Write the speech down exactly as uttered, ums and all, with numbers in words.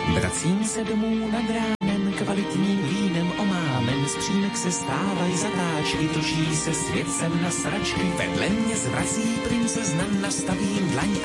Vracím se domů nad ránem, kvalitním vínem omámen, z přímek se stávají zatáčky, točí se svět sem na sračky, vedle mě zvrací princezna, nastavím dlaň